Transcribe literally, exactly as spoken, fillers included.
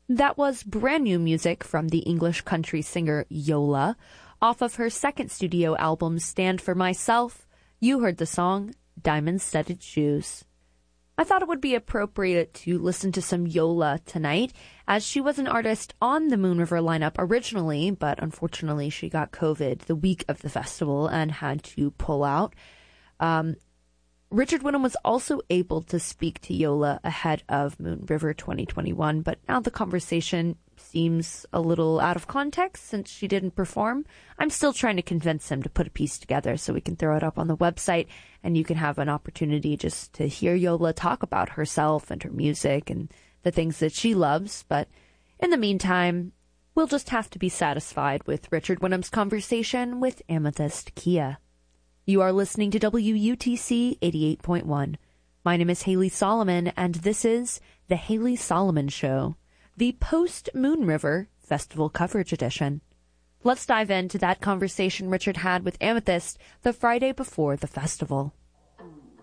That was brand new music from the English country singer Yola. Off of her second studio album, Stand for Myself, you heard the song Diamond-Studded Shoes. I thought it would be appropriate to listen to some Yola tonight, as she was an artist on the Moon River lineup originally, but unfortunately she got COVID the week of the festival and had to pull out. Um, Richard Whittam was also able to speak to Yola ahead of Moon River twenty twenty-one, but now the conversation seems a little out of context since she didn't perform. I'm still trying to convince him to put a piece together so we can throw it up on the website and you can have an opportunity just to hear Yola talk about herself and her music and the things that she loves. But in the meantime, we'll just have to be satisfied with Richard Whittam's conversation with Amethyst Kia. You are listening to W U T C eighty-eight point one. My name is Haley Solomon, and this is The Haley Solomon Show, the post-Moon River Festival coverage edition. Let's dive into that conversation Richard had with Amethyst the Friday before the festival.